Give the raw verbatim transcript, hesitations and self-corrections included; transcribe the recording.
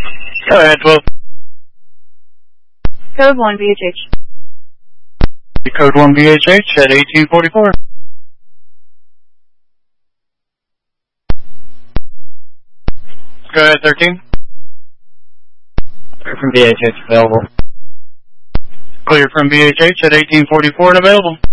Go ahead, twelve. Code one B H H. Code one B H H at eighteen forty-four. Go ahead, thirteen. Clear from B H H available. Clear from B H H at eighteen forty-four and available.